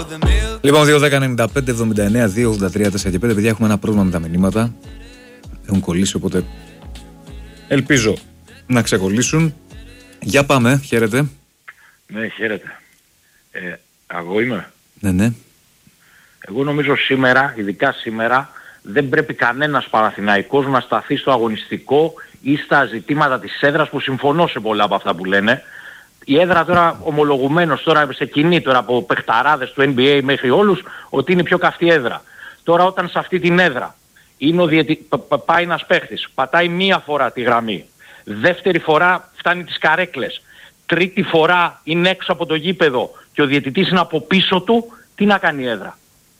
Λοιπόν, 2-10-95-79-2-83-4 και 5. Παιδιά, έχουμε ένα πρόβλημα με τα μηνύματα. Έχουν κολλήσει, οπότε ελπίζω να ξεκολλήσουν. Για πάμε, χαίρετε. Ναι, χαίρετε. Εγώ είμαι. Ναι. Εγώ νομίζω σήμερα, ειδικά σήμερα, δεν πρέπει κανένας Παναθηναϊκός να σταθεί στο αγωνιστικό ή στα ζητήματα της έδρας, που συμφωνώ σε πολλά από αυτά που λένε. Η έδρα τώρα, ομολογουμένως τώρα σε κοινή τώρα από παιχταράδες του NBA μέχρι όλους, ότι είναι η πιο καυτή έδρα. Τώρα όταν σε αυτή την έδρα είναι πάει ένας παίχτης, πατάει μία φορά τη γραμμή, δεύτερη φορά φτάνει τις καρέκλες, τρίτη φορά είναι έξω από το γήπεδο και ο διαιτητής είναι από πίσω του, τι να κάνει η έδρα?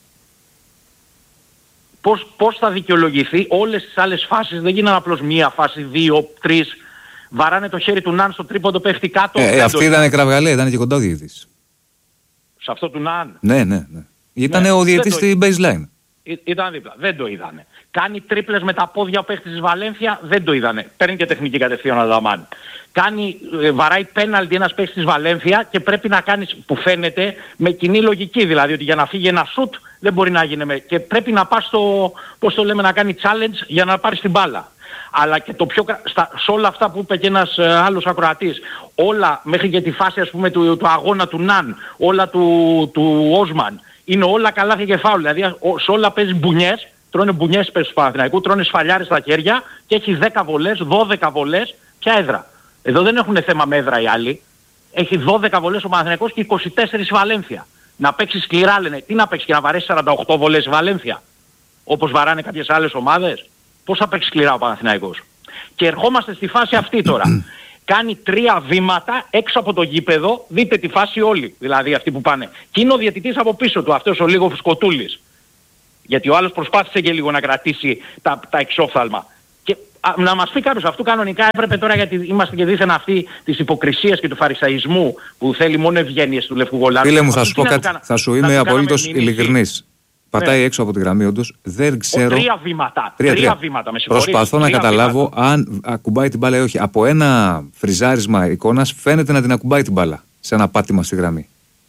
Πώς θα δικαιολογηθεί? Όλες τις άλλες φάσεις δεν γίνανε απλώς μία φάση, δύο, τρεις. Βαράνε το χέρι του Ναν στο τρίποντο, πέφτει κάτω. Αυτή ήταν κραυγαλαία, ήταν και κοντά ο διαιτητής. Σε αυτό του Ναν. Ναι. Ήτανε ο διαιτητής στην baseline. Ήταν δίπλα. Δεν το είδανε. Κάνει τρίπλες με τα πόδια ο παίχτης της Βαλένθια, δεν το είδανε. Παίρνει και τεχνική κατευθείαν ο Αδαμάν. Βαράει πέναλτι ένας παίχτης της Βαλένθια και πρέπει να κάνει, που φαίνεται, με κοινή λογική. Δηλαδή ότι για να φύγει ένα σουτ δεν μπορεί να γίνει και πρέπει να πας να κάνει challenge για να πάρεις την μπάλα. Αλλά και το πιο σε όλα αυτά που είπε και ένας άλλος ακροατής, όλα μέχρι και τη φάση ας πούμε του αγώνα του Ναν, όλα του Όσμαν, είναι όλα καλάθια και φάουλ. Δηλαδή σε όλα παίζει μπουνιές, τρώνε μπουνιές παίζει του Παναθηναϊκού, τρώνε σφαλιάρες στα χέρια και έχει 10 βολές, 12 βολές, ποια έδρα? Εδώ δεν έχουν θέμα με έδρα οι άλλοι. Έχει 12 βολές ο Παναθηναϊκός και 24 η Βαλένθια. Να παίξει σκληρά λένε. Τι να παίξει και να βαρέσει 48 βολές η Βαλένθια, όπως βαράνε κάποιες άλλες ομάδες? Πώς θα παίξει σκληρά ο Παναθηναϊκός? Και ερχόμαστε στη φάση αυτή τώρα. Κάνει 3 βήματα έξω από το γήπεδο, δείτε τη φάση όλοι, δηλαδή αυτοί που πάνε. Και είναι ο διαιτητής από πίσω του, αυτός ο λίγο φουσκωτούλης. Γιατί ο άλλος προσπάθησε και λίγο να κρατήσει τα εξόφθαλμα. Και να μας πει κάποιος, αυτού κανονικά έπρεπε τώρα, γιατί είμαστε και δίθεν αυτοί της υποκρισίας και του φαρισαϊσμού που θέλει μόνο ευγένειες του Λευκού Γολάρου. Φίλε μου, θα σου πω κάτι, θα σου είμαι απολύτως ειλικρινής. Πατάει έξω από τη γραμμή, όντως. Δεν ξέρω. 3 βήματα. 3 βήματα, με συγχωρείτε. Προσπαθώ να καταλάβω αν ακουμπάει την μπάλα ή όχι. Από ένα φριζάρισμα εικόνας φαίνεται να την ακουμπάει την μπάλα σε ένα πάτημα στη γραμμή.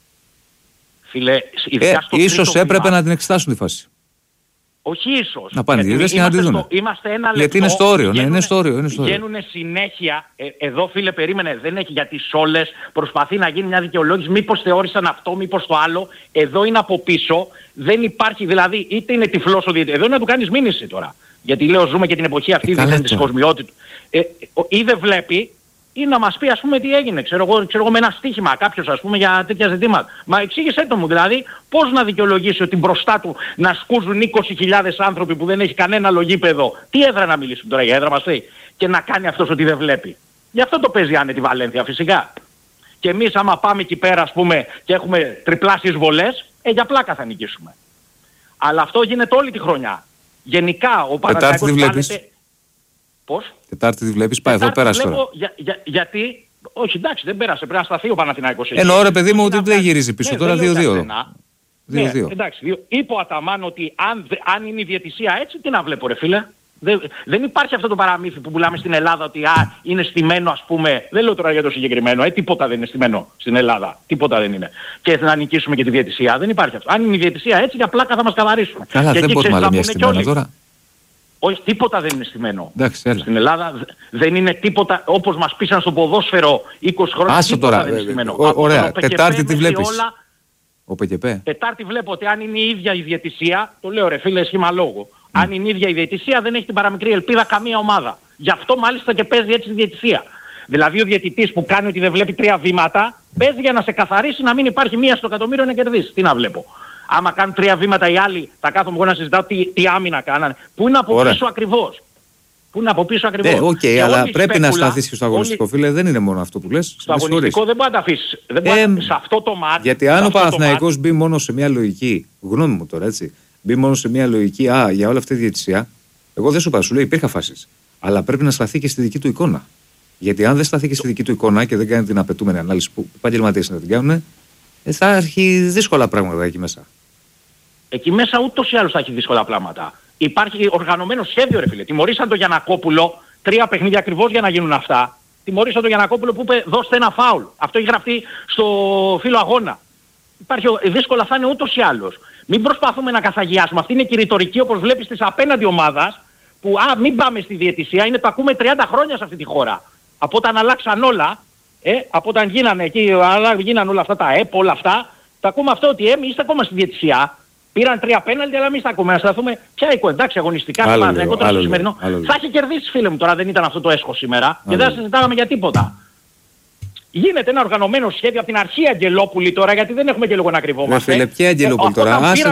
Φίλε, ίσως έπρεπε να την εξετάσουν τη φάση. Όχι ίσως. Να πάνε διαιτητές και να τη δουν. Είμαστε ένα λεπτό. Γιατί είναι στο όριο. Είναι στο όριο. Βγαίνουν συνέχεια. Εδώ φίλε περίμενε. Δεν έχει, γιατί σόλες προσπαθεί να γίνει μια δικαιολόγηση. Μήπως θεώρησαν αυτό, μήπως το άλλο. Εδώ είναι από πίσω. Δεν υπάρχει δηλαδή. Είτε είναι τυφλός ο διαιτητής. Εδώ είναι να του κάνεις μήνυση τώρα. Γιατί λέω ζούμε και την εποχή αυτή της κοσμιότητας. Ή δεν βλέπει. Ή να μας πει ας πούμε τι έγινε, ξέρω εγώ με ένα στοίχημα κάποιος ας πούμε για τέτοια ζητήματα. Μα εξήγησέ το μου δηλαδή πώς να δικαιολογήσει ότι μπροστά του να σκούζουν 20.000 άνθρωποι που δεν έχει κανένα λογίπεδο. Τι έδρα να μιλήσουμε τώρα, για έδρα μας λέει, και να κάνει αυτός ότι δεν βλέπει? Γι' αυτό το παίζει άνετη Βαλένθια φυσικά. Και εμείς άμα πάμε εκεί πέρα ας πούμε και έχουμε τριπλάσιες βολές, για πλάκα θα νικήσουμε. Αλλά αυτό γίνεται όλη τη χρονιά. Γενικά ο Παναθηναϊκός πάνεται... Πώς? Τετάρτη τη βλέπεις, πάει εδώ, πέρασε τώρα. Γιατί, όχι εντάξει δεν πέρασε, πρέπει να σταθεί ο Παναθηναϊκός. Εννοώ ρε παιδί μου ότι δεν γυρίζει πίσω, τώρα 2-2. Ναι, εντάξει, είπε ο Αταμάν ότι αν είναι η διαιτησία έτσι, τι να βλέπω ρε φίλε. Δεν υπάρχει αυτό το παραμύθι που πουλάμε στην Ελλάδα ότι είναι στημένο ας πούμε, δεν λέω τώρα για το συγκεκριμένο, τίποτα δεν είναι στημένο στην Ελλάδα, τίποτα δεν είναι. Και να νικήσουμε και τη διαιτησία, δεν υπάρχει αυτό. Αν είναι η διαιτησία έτσι, για πλάκα θα μας καθαρίσουν. Καλά, δεν μπορούμε να μια στημένα τώρα. Όχι, τίποτα δεν είναι στημένο. Εντάξει, στην Ελλάδα δεν είναι τίποτα, όπως μας πείσαν στο ποδόσφαιρο 20 χρόνια. Άσο τώρα, δεν είναι στημένο. Ωραία, Τετάρτη τι βλέπεις? Ο ΠΚΠ. Τετάρτη βλέπω ότι αν είναι η ίδια η διαιτησία, το λέω ρε φίλε σχήμα λόγου, αν είναι η ίδια η διαιτησία δεν έχει την παραμικρή ελπίδα καμία ομάδα. Γι' αυτό μάλιστα και παίζει έτσι η διαιτησία. Δηλαδή ο διαιτητής που κάνει ότι δεν βλέπει 3 βήματα, παίζει για να σε καθαρίσει να μην υπάρχει μία στο εκατομμύριο να κερδίσει. Τι να βλέπω? Άμα κάνουν 3 βήματα οι άλλοι, θα κάθομαι εγώ να συζητάω τι άμυνα κάνανε. Πού είναι από πίσω ακριβώς. Πού είναι από πίσω ακριβώς. Οκ, αλλά πρέπει να σταθείς και στο αγωνιστικό, φίλε. Δεν είναι μόνο αυτό που λες. Στο αγωνιστικό δεν μπορεί να τα αφήσεις. Σε αυτό το μάτι. Γιατί αν ο Παναθηναϊκός μπει μόνο σε μια λογική, γνώμη μου τώρα έτσι, μπει μόνο σε μια λογική για όλη αυτή τη διαιτησία, εγώ δεν σου είπα, σου λέω υπήρχαν φάσεις. Αλλά πρέπει να σταθεί και στη δική του εικόνα. Γιατί αν δεν σταθεί και στη δική του εικόνα και δεν κάνει την απαιτούμενη ανάλυση που οι επαγγελματίες να την κάνουν, θα έχει δύσκολα πράγματα εκεί μέσα. Εκεί μέσα ούτως ή άλλως θα έχει δύσκολα πράγματα. Υπάρχει οργανωμένο σχέδιο ρε φίλε. Τιμωρήσαν τον Γιαννακόπουλο 3 παιχνίδια ακριβώς για να γίνουν αυτά. Τιμωρήσαν τον Γιαννακόπουλο που είπε δώστε ένα φάουλ. Αυτό έχει γραφτεί στο φύλλο αγώνα. Δύσκολα θα είναι ούτως ή άλλως. Μην προσπαθούμε να καθαγιάσουμε. Αυτή είναι και η ρητορική, όπως βλέπεις, της απέναντι ομάδας, που μην πάμε στη διαιτησία, το ακούμε 30 χρόνια σε αυτή τη χώρα. Από όταν αλλάξαν όλα, από όταν γίνανε όλα αυτά τα όλα αυτά, τα ακούμε αυτό ότι εμείς είστε ακόμα στη διαιτησία. Πήραν 3 πέναλτι, αλλά εμείς τα ακούμε. Να σταθούμε ποια εικόνα. Εντάξει, αγωνιστικά, το σημερινό. Θα έχει κερδίσει, φίλε μου, τώρα δεν ήταν αυτό το έσχος σήμερα. Και δεν συζητάγαμε για τίποτα. Γίνεται ένα οργανωμένο σχέδιο από την αρχή, Αγγελόπουλοι, τώρα, γιατί δεν έχουμε και λόγο να κρυβόμαστε. Φίλε, ποια Αγγελόπουλοι τώρα, άσε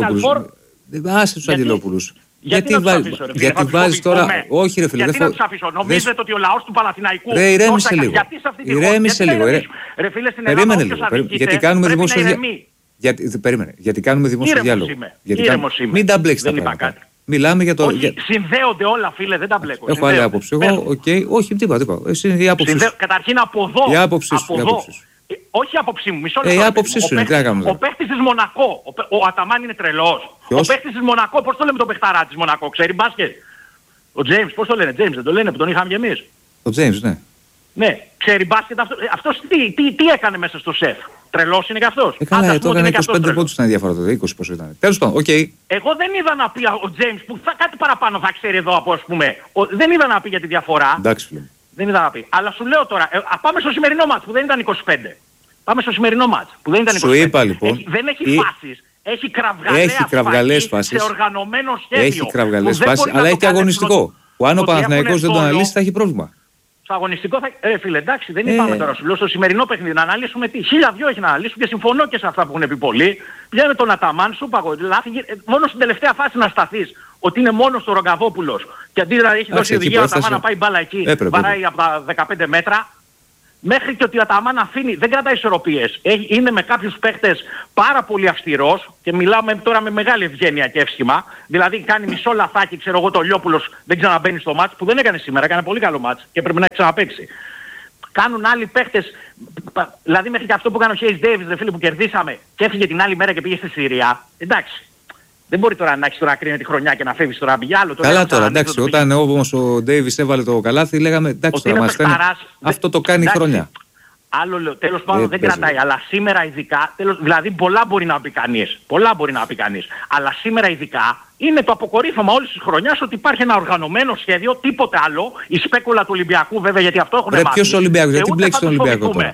τους Αγγελόπουλους. Γιατί βάζεις τώρα. Όχι, ρε φίλε, γιατί να τους αφήσω. Νομίζετε ότι ο λαός του Παναθηναϊκού. Ρε, ηρέμησε λίγο. Ηρέμησε λίγο. Ρε φίλε, στην Ελλάδα, γιατί κάνουμε δημόσιο διάλογο. Γιατί κάνουμε δημόσιο διάλογο. Μην τα μπλέξεις τα πράγματα. Μιλάμε για το. Όχι, συνδέονται όλα, φίλε, δεν τα μπλέκω. Έχω άλλη άποψη. Εγώ, όχι, τίποτα. Εσύ η άποψη. Καταρχήν από εδώ. Η άποψη σου. Όχι η άποψή μου, μισό λεπτό. Η άποψή σου είναι, τι να κάνουμε. Ο παίχτης της Μονακό, ο Αταμάν είναι τρελός. Ο παίχτης της Μονακό, πώς το λέμε τον παιχταρά της Μονακό, ξέρει μπάσκετ. Ο James, πώς το λένε, James δεν το λένε που τον είχαμε κι εμείς. Ο James, ναι. Ναι, ξέρει μπάσκετ αυτός τι έκανε μέσα στο σεφ. Τρελός είναι και αυτός. Καλά, το έκανε 25 πόντους ήταν διαφορά τότε, 20 πόσο ήταν. Τέλος πάντων, οκ. Εγώ δεν είδα να πει ο James που κάτι παραπάνω θα ξέρει εδώ από, ας πούμε. Δεν είδα να πει για τη διαφορά. Εντάξει, φίλε. Δεν είδα να πει. Αλλά σου λέω τώρα, πάμε στο σημερινό μάτς που δεν ήταν 25. Πάμε στο σημερινό μάτς που δεν ήταν 25. Σου είπα λοιπόν. Δεν έχει φάσεις. Έχει κραυγαλαίες φάσεις. Σε οργανωμένο σχέδιο. Έχει κραυγαλαίες φάσεις, αλλά έχει και αγωνιστικό. Που αν ο Παναθηναϊκός δεν τον αναλύσει θα έχει πρόβλημα. Στο αγωνιστικό θα. Φίλε, εντάξει, δεν είπαμε τώρα. Σου λέω στο σημερινό παιχνίδι να αναλύσουμε τι. 1002 έχει να αναλύσουμε και συμφωνώ και σε αυτά που έχουν πει πολλοί. Πηγαίνουμε τον Αταμάν, σου είπα εγώ. Μόνο στην τελευταία φάση να σταθείς ότι είναι μόνο ο Ρογκαβόπουλος και αντί να έχει δώσει οδηγία ο Αταμάν να πάει μπάλα εκεί, βαράει από τα 15 μέτρα. Μέχρι και ότι ο Αταμάν αφήνει, δεν κρατάει ισορροπίες. Είναι με κάποιους παίχτες πάρα πολύ αυστηρός και μιλάμε τώρα με μεγάλη ευγένεια και εύσχημα. Δηλαδή κάνει μισό λαθάκι, ξέρω εγώ, το Λιόπουλος δεν ξαναμπαίνει στο μάτς, που δεν έκανε σήμερα, έκανε πολύ καλό μάτς και πρέπει να ξαναπαίξει. Κάνουν άλλοι παίχτες, δηλαδή μέχρι και αυτό που έκανε ο Χέις Ντέιβις, δε φίλοι, που κερδίσαμε και έφυγε την άλλη μέρα και πήγε στη Συρία. Εντάξει. Δεν μπορεί τώρα να έχεις τώρα κρίνει τη χρονιά και να φεύγεις τώρα για άλλο. Καλά τώρα, εντάξει, όταν όμως ο Ντέιβις έβαλε το καλάθι, λέγαμε εντάξει τώρα μας φαίνεται. Αυτό το κάνει χρονιά. Άλλο λέω, τέλος πάντων δεν κρατάει, αλλά σήμερα ειδικά, δηλαδή πολλά μπορεί να πει κανείς. Πολλά μπορεί να πει κανείς. Αλλά σήμερα ειδικά είναι το αποκορύφωμα όλης της χρονιάς ότι υπάρχει ένα οργανωμένο σχέδιο, τίποτε άλλο. Η σπέκουλα του Ολυμπιακού βέβαια, γιατί αυτό έχουν μάθει. Ποιος Ολυμπιακός, γιατί μπλέξει τον Ολυμπιακό τώρα.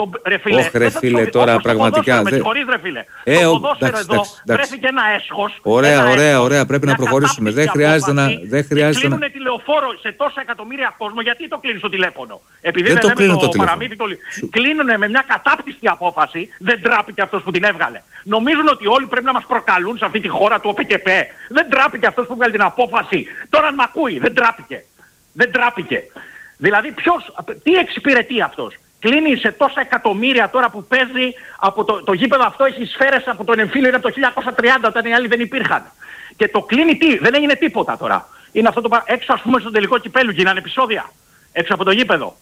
Ρε φίλε, τώρα πραγματικά. Με συγχωρείς ρε φίλε. Το ποδόσφαιρο εδώ βρέθηκε ένα έσχος. Ωραία, πρέπει να προχωρήσουμε. Δεν χρειάζεται να. Κλείνουνε τηλεοφόρο σε τόσα εκατομμύρια κόσμο, γιατί το κλείνει στο τηλέφωνο. Επειδή δεν δεν κλείνω το παραμύθι το κλείνουνε με μια κατάπτυστη απόφαση, δεν τράπηκε αυτός που την έβγαλε. Νομίζουν ότι όλοι πρέπει να μας προκαλούν σε αυτή τη χώρα του ΟΠΕΚΕΠΕ. Δεν τράπηκε αυτός που βγάλει την απόφαση. Τώρα μ' ακούει, δεν τράπηκε. Δηλαδή τι εξυπηρετεί αυτός. Κλείνει σε τόσα εκατομμύρια τώρα που παίζει από το γήπεδο αυτό, έχει σφαίρες από τον εμφύλιο, είναι από το 1930 όταν οι άλλοι δεν υπήρχαν. Και το κλείνει δεν έγινε τίποτα τώρα. Είναι αυτό έξω ας πούμε στο τελικό κυπέλου, γίνανε επεισόδια. Έξω από το γήπεδο.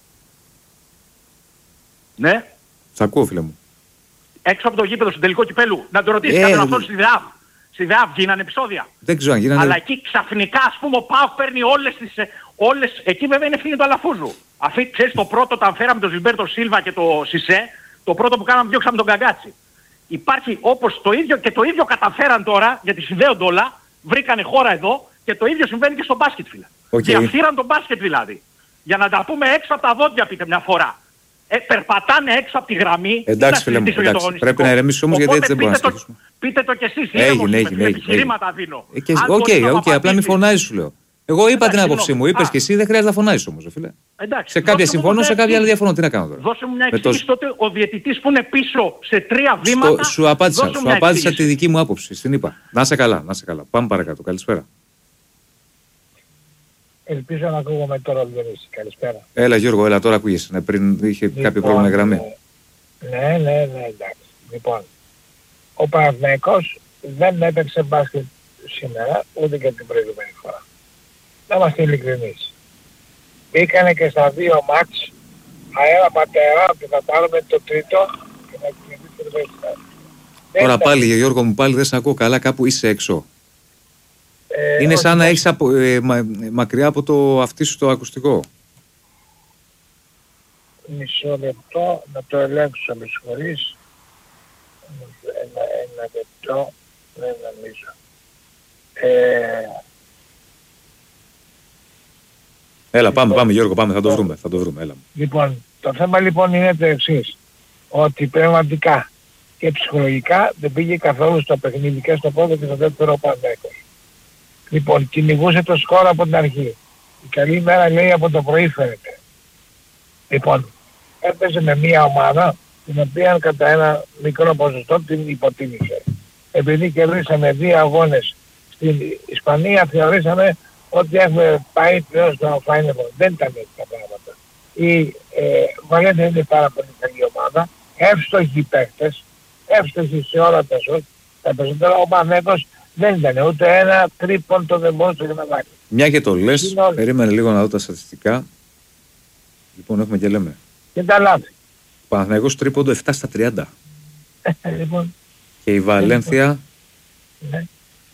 Ναι. Σ' ακούω φίλε μου. Έξω από το γήπεδο στο τελικό κυπέλου. Να το ρωτήσεις κάποιον αυτόν στη ΔΕΑΒ. Στη ΔΕΑΒ γίνανε επεισόδια. Δεν ξέρω αν γίνανε. Αλλά εκεί ξαφνικά ας πούμε ο ΠΑΟΚ παίρνει όλες, εκεί βέβαια είναι ευθύνη του Αλαφούζου. Ξέρεις το πρώτο όταν φέραμε τον Ζιλμπέρτο Σίλβα και το Σισέ, το πρώτο που κάναμε διώξαμε τον Καγκάτσι. Υπάρχει όπως το ίδιο καταφέραν τώρα, γιατί συνδέονται όλα, βρήκανε χώρα εδώ και το ίδιο συμβαίνει και στο μπάσκετ φίλε. Διαφθείραν τον μπάσκετ δηλαδή. Για να τα πούμε έξω από τα δόντια πείτε μια φορά. Περπατάνε έξω από τη γραμμή. Εντάξει φίλε μου, εντάξει. Πρέπει να ηρεμήσεις όμως γιατί έτσι δεν μπορεί να στοιχήσουμε. Πείτε το κι εσείς, έγινε. επιχειρήματα δίνω. Οκ, απλά μην φωνάζεις σου λέω. Εγώ είπα την άποψή μου, είπες και εσύ, δεν χρειάζεται να φωνάζεις όμως, φίλε. Εντάξει, σε κάποια συμφωνώ, σε κάποια άλλη διαφωνώ. Τι να κάνω τώρα. Δώσε μου μια εξήγηση τότε ο διαιτητής που είναι πίσω σε 3 βήματα. Σου απάντησα τη δική μου άποψη, την είπα. Να είσαι καλά. Πάμε παρακάτω. Καλησπέρα. Ελπίζω να ακούγομαι τώρα, Διονύση. Καλησπέρα. Έλα Γιώργο, έλα τώρα ακούγεσαι. Πριν είχε κάποιο πρόβλημα γραμμή. Ναι, εντάξει. Λοιπόν, ο Παναθηναϊκός δεν έπαιξε μπάσκετ σήμερα, ούτε και την προηγούμενη φορά. Να είμαστε ειλικρινείς. Μπήκανε και στα 2 μάτς αέρα πατέρα και θα πάρουμε το τρίτο και να κινηθήσουμε το δεύτερο. Τώρα πάλι Γιώργο μου, πάλι δεν σε ακούω καλά, κάπου είσαι έξω. Είναι σαν να έχεις μακριά από το αυτί σου το ακουστικό. Μισό λεπτό να το ελέγξω, με συγχωρείς. ένα τέτοιο, δεν νομίζω. Έλα, πάμε Γιώργο, πάμε, θα το βρούμε, έλα. Λοιπόν, το θέμα λοιπόν είναι το εξής, ότι πνευματικά και ψυχολογικά δεν πήγε καθόλου στο παιχνίδι και στο πρώτο και στο δεύτερο ο Παναθηναϊκός. Λοιπόν, κυνηγούσε το σκορ από την αρχή. Η καλή μέρα λέει από το πρωί φαίνεται. Λοιπόν, έπαιζε με μια ομάδα την οποία κατά ένα μικρό ποσοστό την υποτίμησε. Επειδή κερδίσαμε 2 αγώνες στην Ισπανία, θεωρήσαμε ότι έχουμε πάει πλέον στο Final Four. Δεν ήταν έτσι τα πράγματα. Η Βαλένθια είναι πάρα πολύ καλή ομάδα, εύστοχοι παίκτες, εύστοχοι σε όλα τα σωτ. Τα περισσότερα ο Παναθηναϊκός δεν ήταν ούτε ένα τρίποντο δεν μπορούσε να βάλει. Μια και το λες, περίμενε λίγο να δω τα στατιστικά. Λοιπόν, έχουμε και λέμε. Και τα λάθη. Ο Παναθηναϊκός τρίποντο 7 στα 30. Λοιπόν. Και η Βαλένθια... Ναι.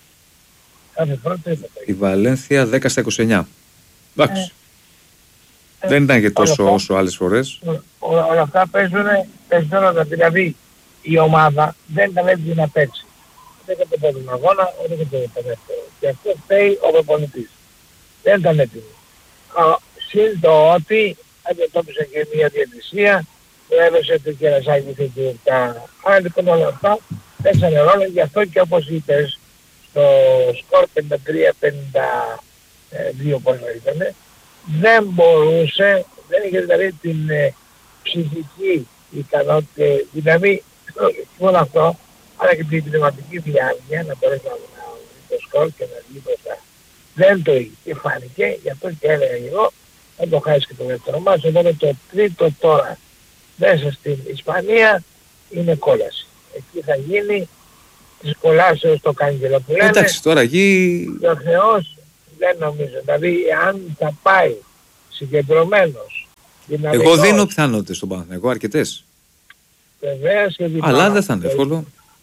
Η Βαλένθια 10 στα 29. Εντάξει. Δεν ήταν και τόσο όσο άλλες φορές. Όλα αυτά παίζουν όλα. Δηλαδή η ομάδα δεν ήταν έτοιμη να παίξει. Δεν είχε το πρώτο αγώνα, ούτε και το δεύτερο. Και αυτό φταίει ο προπονητής. Δεν ήταν έτοιμη. Συν το ότι αντιμετώπισε και μια διαιτησία, έδωσε το κερασάκι και τα... Άρα λοιπόν όλα αυτά παίξανε ρόλο, γι' αυτό και όπως είπες, στο σκορ 53-52 πόσο ήταν, δεν μπορούσε, δεν είχε δηλαδή την ψυχική ικανότητα, δηλαδή όλο αυτό, αλλά και την πνευματική διάρκεια να μπορέσει να δει το σκορ και να βγει μπροστά. Δεν το είχε και φάνηκε, γι' αυτό και έλεγα εγώ, δεν το χάσει και το δεύτερο μας, οπότε το τρίτο τώρα μέσα στην Ισπανία είναι κόλαση. Εκεί θα γίνει της κολάσεως το κάγγελο που λένε. Εντάξει, τώρα εκεί... Και ο Θεός δεν νομίζω. Δηλαδή αν θα πάει συγκεντρωμένος... Εγώ δίνω πιθανότητες στον Παναθηναϊκό, αρκετές. Βεβαίως και αλλά δεν θα είναι εύκολο.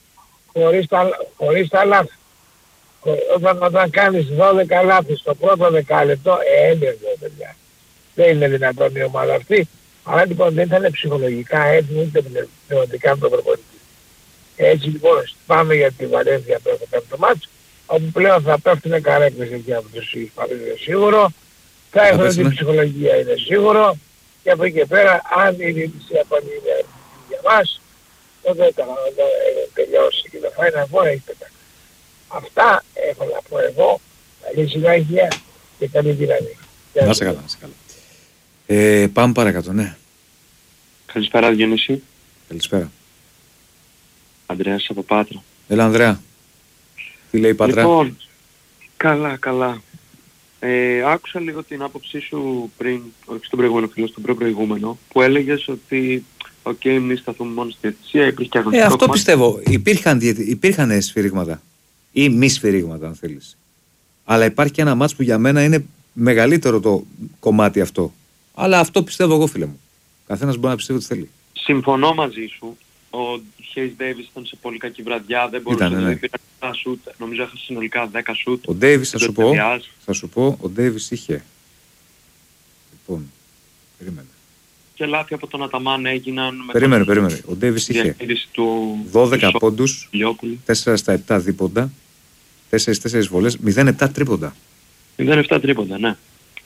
Χωρίς τα λάθη. Όταν κάνεις 12 λάθη στο πρώτο δεκάλεπτο, είναι εδώ παιδιά. Δεν είναι δυνατόν η ομάδα αυτή. Αλλά λοιπόν δεν ήταν ψυχολογικά έτοιμο ούτε πνευματικά με τον προπονητή. Έτσι λοιπόν πάμε για τη Βαλένθια το πέμπτο μάτς, όπου πλέον θα πέφτουν καρέκλες εκεί από τους Ισπανούς, είναι σίγουρο. Θα έχουν την ψυχολογία, είναι σίγουρο. Και από εκεί και πέρα, αν η διαιτησία πάλι είναι για μας, τότε θα τελειώσει και θα φάει ένα βόρα έχει πετάξει. Αυτά έχω να πω εγώ. Καλή συνέχεια και καλή δύναμη. Να σε καλά, να σε καλά. Πάμε παρακάτω, ναι. Καλησπέρα Διονύση. Καλησπέρα. Ανδρέας από Πάτρα. Έλα Ανδρέα. Τι λέει η Πάτρα? Λοιπόν, καλά. Άκουσα λίγο την άποψή σου πριν, όχι στον προηγούμενο φίλο, στον προηγούμενο, που έλεγες ότι εμείς σταθούμε μόνο στη διαιτησία, υπήρχε και αγωνιστικό αυτό κομμάτι. πιστεύω. Υπήρχαν σφυρίγματα ή μη σφυρίγματα αν θέλεις. Αλλά υπάρχει και ένα μάτς που για μένα είναι μεγαλύτερο το κομμάτι αυτό. Αλλά αυτό πιστεύω εγώ, φίλε μου. Καθένας μπορεί να πιστεύει ό,τι θέλει. Συμφωνώ μαζί σου. Ο Χέις Ντέιβις ήταν σε πολύ κακή βραδιά, δεν μπορούσε να δει ένα σουτ. Νομίζω έχασε συνολικά 10 σουτ. Ο Ντέιβις θα σου πω, ο Ντέιβις είχε. Λοιπόν, περίμενε. Και λάθη από τον Αταμάν έγιναν με Περίμενε. Ο Ντέιβις είχε 12 πόντους, 4 στα 7 δίποντα, 4 βολές, 0-7 τρίποντα. 0-7 τρίποντα, ναι.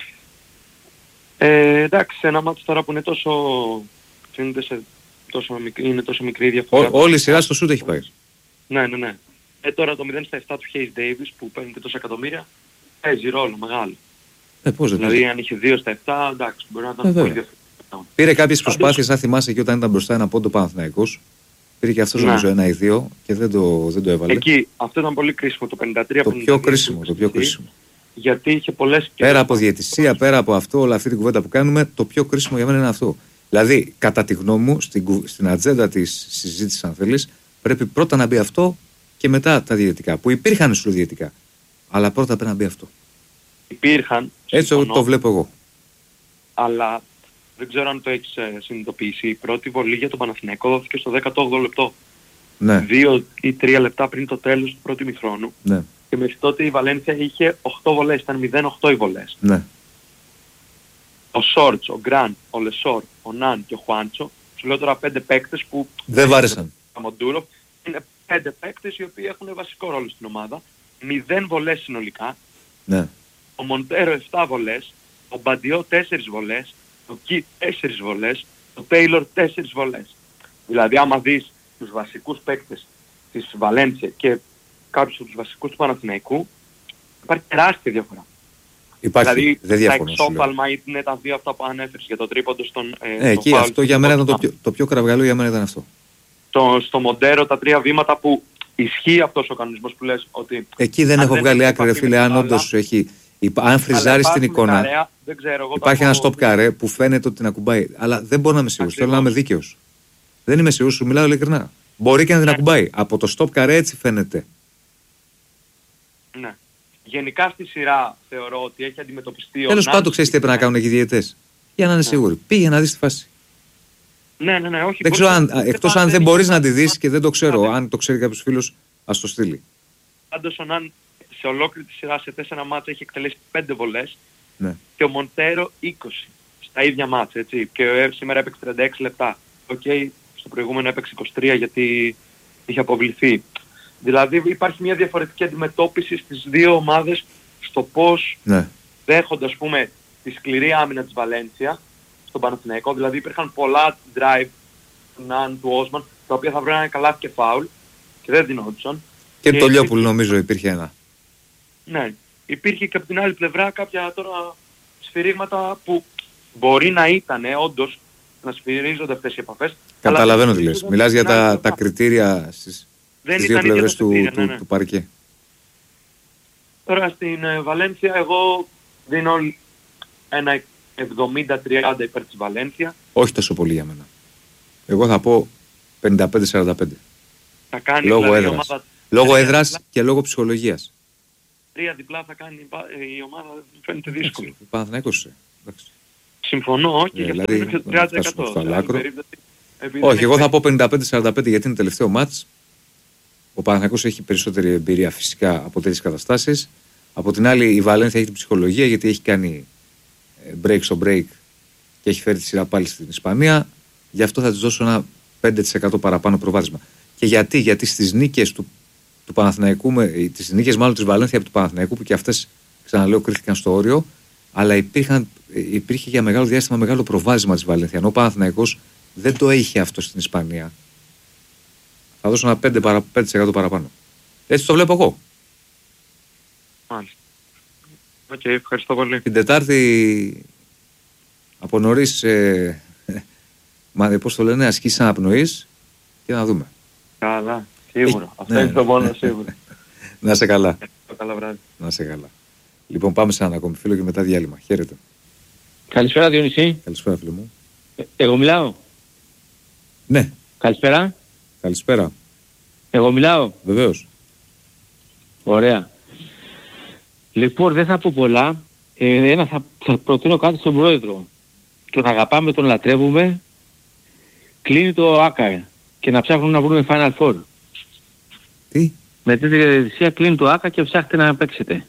Εντάξει, ένα μάτι τώρα που είναι τόσο... φαίνεται σε είναι τόσο μικρή διαφορά. Όλη η σειρά στο σούτ έχει πάει. Ναι. Τώρα το 0-7 του Hayes Davis που παίρνει και τόσα εκατομμύρια παίζει ρόλο μεγάλο. Πώς δεν δηλαδή αν είχε 2-7, εντάξει, μπορεί να ήταν πολύ διαφορετικό. Πήρε κάποιες προσπάθειες, αν θυμάσαι, και όταν ήταν μπροστά ένα πόντο Παναθηναϊκός. Πήρε και αυτός νομίζω 1 ή 2 και δεν το έβαλε. Εκεί αυτό ήταν πολύ κρίσιμο, το 53. Το πιο κρίσιμο. Γιατί είχε πολλές... Πέρα από διαιτησία, πέρα από αυτό, όλη αυτή την κουβέντα που κάνουμε, το πιο κρίσιμο για μένα είναι αυτό. Δηλαδή, κατά τη γνώμη μου, στην ατζέντα της συζήτησης, αν θέλεις, πρέπει πρώτα να μπει αυτό και μετά τα διαιτητικά. Που υπήρχαν σου διαιτητικά. Αλλά πρώτα πρέπει να μπει αυτό. Υπήρχαν. Έτσι συμφωνώ, το βλέπω εγώ. Αλλά δεν ξέρω αν το έχεις συνειδητοποιήσει. Η πρώτη βολή για τον Παναθηναϊκό δόθηκε στο 18ο λεπτό. Ναι. 2 ή 3 λεπτά πριν το τέλος του πρώτου ημιχρόνου. Ναι. Και μέχρι τότε η Βαλένθια είχε 8 βολές. Ήταν 0-8 οι βολές. Ναι. Ο Σόρτς, ο Γκραντ, ο Λεσόρ, ο Ναν και ο Χουάντσο, σου λέω τώρα 5 παίκτες που δεν βάρεσαν. Ο Μοντούροφ είναι 5 παίκτες οι οποίοι έχουν βασικό ρόλο στην ομάδα. 0 βολές συνολικά. Ναι. Ο Μοντέρο 7 βολές. Ο Μπαντιό 4 βολές. Ο Κι 4 βολές. Ο Τέιλορ 4 βολές. Δηλαδή άμα δεις τους βασικούς παίκτες της Βαλένθια και κάποιους από τους βασικούς του Παναθηναϊκού, υπάρχει τεράστια διαφορά. Υπάρχει, δηλαδή δεν διαφωνώ. τα εξώφαλμα είναι τα δύο αυτά που ανέφερες για το τρίποντο στον εκεί φάουλ, αυτό για μένα ήταν το πιο κραυγαλό για μένα ήταν αυτό. Στο Μοντέρο τα 3 βήματα που ισχύει αυτός ο κανονισμός που λες ότι... Εκεί δεν έχω βγάλει άκρη ρε φίλε, αν όντως έχει... Αν φριζάρεις την εικόνα, καρέα, δεν ξέρω, εγώ υπάρχει ένα stop καρέ που φαίνεται ότι την ακουμπάει. Αλλά δεν μπορώ να είμαι σίγουρος, θέλω να είμαι δίκαιος. Δεν είμαι σίγουρος, σου μιλάω ειλικρινά. Μπορεί και να την ακουμπάει. Από το stop καρέ έτσι φαίνεται. Ναι. Γενικά στη σειρά θεωρώ ότι έχει αντιμετωπιστεί ο Τέλος πάντων, ξέρεις τι έπρεπε να κάνουν εκεί οι διαιτητές. Για να είναι σίγουροι. Πήγε να δεις τη φάση. Ναι, όχι. Δεν ξέρω αν, εκτός αν δεν μπορείς να τη δεις και δεν το ξέρω. Αν το ξέρει κάποιος φίλος, ας το στείλει. Πάντως ο Ναν σε ολόκληρη τη σειρά σε 4 μάτς έχει εκτελέσει 5 βολές. Ναι. Και ο Μοντέρο 20 στα ίδια μάτς, έτσι. Και σήμερα έπαιξε 36 λεπτά. Στο προηγούμενο έπαιξε 23 γιατί είχε αποβληθεί. Δηλαδή υπάρχει μια διαφορετική αντιμετώπιση στις δύο ομάδες στο πώς δέχονται, ας πούμε, τη σκληρή άμυνα της Βαλένθια στον Παναθηναϊκό. Δηλαδή υπήρχαν πολλά drive του Ναν, του Όσμαν, τα οποία θα βρουν καλάθι και φάουλ και δεν δινόντουσαν. Και το Λιόπουλο νομίζω υπήρχε ένα. Ναι. Υπήρχε και από την άλλη πλευρά κάποια τώρα σφυρίγματα που μπορεί να ήταν όντως να σφυρίζονται αυτές οι επαφές. Καταλαβαίνω τι λες. Μιλάς για τα κριτήρια στις δύο πλευρές του παρκέ. Τώρα στην Βαλένθια εγώ δίνω ένα 70-30 υπέρ της Βαλένθια. Όχι τόσο πολύ για μένα. Εγώ θα πω 55-45. Θα κάνει λόγω έδρας. Λόγω έδρας και λόγω ψυχολογίας. 3 διπλά θα κάνει η ομάδα, φαίνεται δύσκολο. Παναθηναϊκός. Συμφωνώ, όχι, για αυτό είναι 30%. Όχι, εγώ θα πω 55-45 γιατί είναι τελευταίο μάτς. Ο Παναθηναϊκός έχει περισσότερη εμπειρία φυσικά από τέτοιες καταστάσεις. Από την άλλη η Βαλένθια έχει την ψυχολογία γιατί έχει κάνει break στο break και έχει φέρει τη σειρά πάλι στην Ισπανία. Γι' αυτό θα της δώσω ένα 5% παραπάνω προβάδισμα. Και γιατί στις νίκες του Παναθηναϊκού, τις νίκες μάλλον της Βαλένθια από του Παναθηναϊκού που και αυτές ξαναλέω κρίθηκαν στο όριο, αλλά υπήρχε για μεγάλο διάστημα μεγάλο προβάδισμα της Βαλένθια. Ενώ ο Παναθηναϊκός δεν το είχε αυτό στην Ισπανία. Θα δώσω ένα 5% παραπάνω. Έτσι το βλέπω εγώ. Μάλιστα. Οκ, ευχαριστώ πολύ. Την Τετάρτη από νωρίς, πώς το λένε, ασκήσεις αναπνοής και να δούμε. Καλά, σίγουρα. Αυτό είναι το μόνο σίγουρο. Να σε καλά. Καλά βράδυ. Να σε καλά. Λοιπόν, πάμε σε έναν ακόμη φίλο και μετά διάλειμμα. Χαίρετε. Καλησπέρα Διονυσή. Καλησπέρα φίλε μου. Εγώ μιλάω. Ναι. Καλησπέρα. Καλησπέρα. Εγώ μιλάω. Βεβαίως. Ωραία. Λοιπόν, δεν θα πω πολλά. Θα προτείνω κάτι στον πρόεδρο. Τον αγαπάμε, τον λατρεύουμε. Κλείνει το ΆΚΑ και να ψάχνουν να βρούμε Final Four. Τι? Με τέτοια διαδικασία κλείνει το ΆΚΑ και ψάχνετε να παίξετε.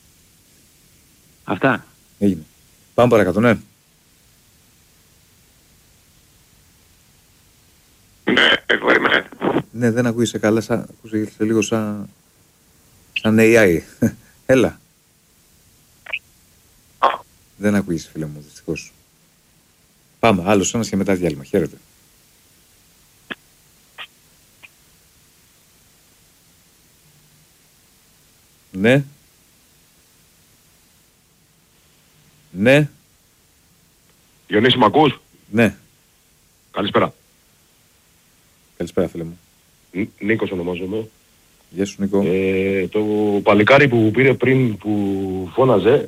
Αυτά. Έγινε. Πάμε παρακάτω, ναι. Ναι, εγώ είμαι. Ναι, δεν ακούγεσαι καλά, ακούγεσαι λίγο σαν AI. Έλα. Δεν ακούγεσαι φίλε μου, δυστυχώς. Πάμε, άλλος ένας και μετά διάλειμμα. Χαίρετε. Ναι. Ναι. Διονύση, μ' ακούς? Ναι. Καλησπέρα. Καλησπέρα φίλε μου. Νίκος ονομάζομαι. Γεια σου Νίκο. Το παλικάρι που πήρε πριν που φώναζε,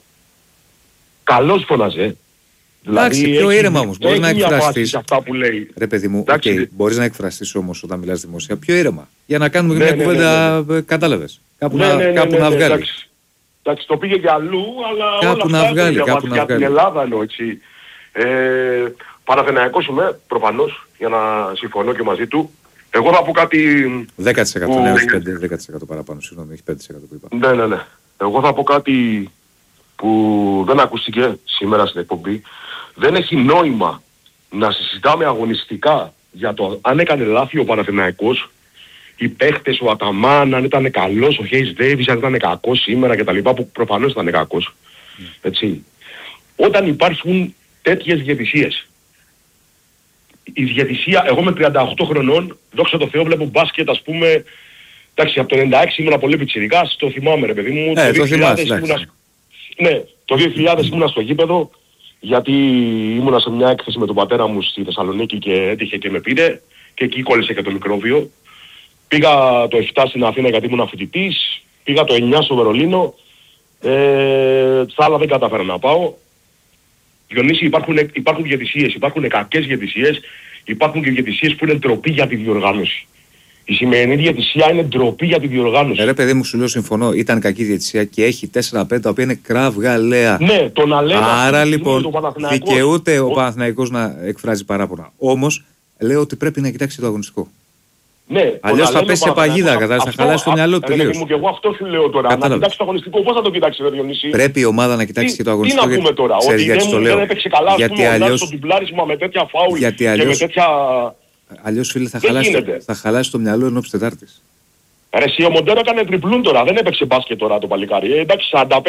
καλώς φώναζε. Εντάξει, δηλαδή, πιο ήρεμα όμως. Μπορείς να εκφραστείς. Αυτά που λέει. Ρε παιδί μου, okay, μπορείς να εκφραστείς όμως όταν μιλάς δημοσία. Πιο ήρεμα. Για να κάνουμε μια κουβέντα, κατάλαβες. Κάπου να βγάλει. Εντάξει, το πήγε για αλλού, αλλά κάπου όλα να βγάλει, κάπου για την Ελλάδα εννοώ, έτσι. Παναθηναϊκός είμαι, προφανώς, για να συμφωνώ και μαζί του. Εγώ θα πω κάτι... 10%, ναι, όχι 10% παραπάνω, συγγνώμη, όχι 5% που είπα. Ναι. Εγώ θα πω κάτι που δεν ακούστηκε σήμερα στην εκπομπή. Δεν έχει νόημα να συζητάμε αγωνιστικά για το αν έκανε λάθη ο Παναθηναϊκός οι παίχτες, ο Αταμάν, αν ήταν καλός, ο Χέις Ντέιβις, αν ήταν κακός σήμερα κτλ. Που προφανώς ήταν κακός. Έτσι. Όταν υπάρχουν τέτοιες διαιτησίες, η διαιτησία, εγώ με 38 χρονών, δόξα τω Θεώ, βλέπω μπάσκετ, ας πούμε, εντάξει, από το 96 ήμουνα πολύ πιτσιρικάς, το θυμάμαι ρε παιδί μου, το 2000 ναι, το 2000 ήμουνα στο γήπεδο, γιατί ήμουνα σε μια έκθεση με τον πατέρα μου στη Θεσσαλονίκη και έτυχε και με πήρε, και εκεί κόλλησε και το μικρόβιο. Πήγα το 7 στην Αθήνα γιατί ήμουν φοιτητής, πήγα το 9 στο Βερολίνο, στα άλλα δεν κατάφερα να πάω. Διονύση, υπάρχουν διαιτησίες, υπάρχουν κακές διαιτησίες, υπάρχουν και διαιτησίες που είναι ντροπή για τη διοργάνωση. Η σημερινή διαιτησία είναι ντροπή για τη διοργάνωση. Ρε παιδί μου, σου λέω συμφωνώ, ήταν κακή διαιτησία και έχει 4-5 τα οποία είναι κραυγαλαία. Ναι, το να λέμε. Άρα λοιπόν δικαιούται ο Παναθηναϊκός να εκφράζει παράπονα. Όμως λέω ότι πρέπει να κοιτάξει το αγωνιστικό. Ναι, αλλιώς θα πέσει σε παγίδα, κατάλαβες, θα χαλάσει το μυαλό του τελείως. Και εγώ αυτό σου λέω τώρα. Να κοιτάξει το αγωνιστικό, πώς θα το κοιτάξει, ρε Διονύση? Πρέπει η ομάδα να κοιτάξει και το αγωνιστικό. Τι να πούμε τώρα, ότι δεν έπαιξε καλά, ας πούμε, ο Νάτος στο τυμπλάρισμα με τέτοια φάουλ και με τέτοια... Αλλιώς, φίλε, θα χαλάσει το μυαλό ενόψει Τετάρτης. Ρε εσύ, ο Μοντέρο έκανε τριπλούν τώρα, δεν έπαιξε μπάσκετ τώρα το παλικάρι. Εντάξει, 45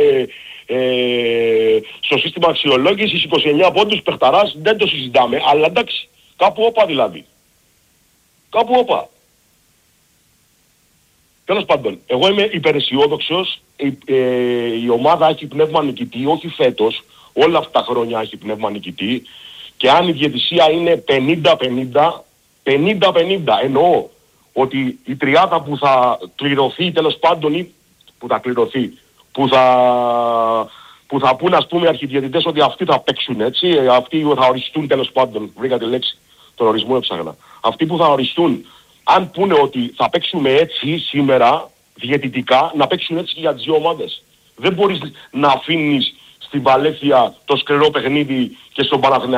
στο σύστημα αξιολόγησης, 29 πόντους, παιχταράς, δεν το συζητάμε, αλλά εντάξει, κάπου όπα δηλαδή. Κάπου όπα. Τέλος πάντων, εγώ είμαι υπεραισιόδοξος, η ομάδα έχει πνεύμα νικητή, όχι φέτος, όλα αυτά τα χρόνια έχει πνεύμα νικητή, και αν η διαιτησία είναι 50-50, εννοώ ότι η τριάδα που θα κληρωθεί τέλος πάντων, ή που θα κληρωθεί, που θα πούν ας πούμε οι αρχιδιαιτητές ότι αυτοί θα παίξουν, έτσι, αυτοί θα οριστούν τέλος πάντων, βρήκα τη λέξη, τον ορισμό έψαχνα. Αυτοί που θα οριστούν, αν πούνε ότι θα παίξουμε έτσι σήμερα, διαιτητικά, να παίξουν έτσι και για τις δύο ομάδες. Δεν μπορείς να αφήνεις στην Βαλένθια το σκληρό παιχνίδι και στον Παναθηναϊκό